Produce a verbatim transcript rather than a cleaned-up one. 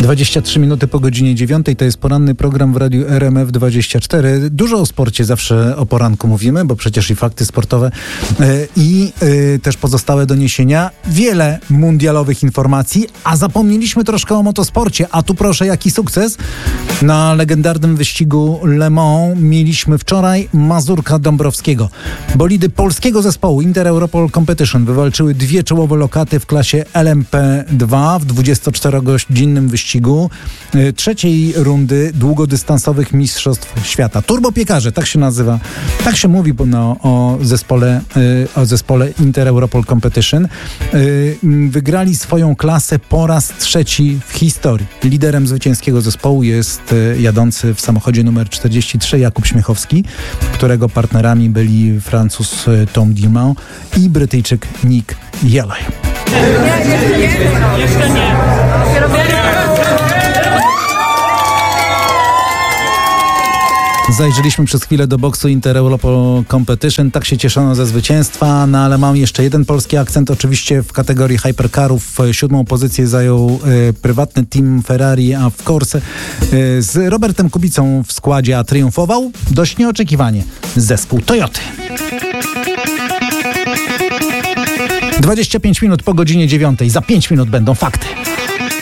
dwadzieścia trzy minuty po godzinie dziewiątej, to jest poranny program w Radiu R M F dwadzieścia cztery. Dużo o sporcie zawsze o poranku mówimy, bo przecież i fakty sportowe yy, i yy, też pozostałe doniesienia. Wiele mundialowych informacji, a zapomnieliśmy troszkę o motosporcie. A tu proszę, jaki sukces. Na legendarnym wyścigu Le Mans mieliśmy wczoraj Mazurka Dąbrowskiego. Bolidy polskiego zespołu Inter Europol Competition wywalczyły dwie czołowe lokaty w klasie L M P dwa w dwudziestoczterogodzinnym wyścigu y, trzeciej rundy długodystansowych Mistrzostw Świata. Turbopiekarze, tak się nazywa, tak się mówi no, o zespole, y, o zespole Inter Europol Competition. Y, wygrali swoją klasę po raz trzeci w historii. Liderem zwycięskiego zespołu jest y, jadący w samochodzie numer czterdzieści trzy Jakub Śmiechowski, którego partnerami byli Francuz Tom Dimon i Brytyjczyk Nick Yellow. Jeszcze nie. Zajrzeliśmy przez chwilę do boksu Inter Europol Competition. Tak się cieszono ze zwycięstwa, no ale mam jeszcze jeden polski akcent. Oczywiście w kategorii hypercarów siódmą pozycję zajął y, prywatny team Ferrari, a w Corse y, z Robertem Kubicą w składzie, a triumfował dość nieoczekiwanie zespół Toyoty. dwadzieścia pięć minut po godzinie dziewiątej. Za pięć minut będą fakty.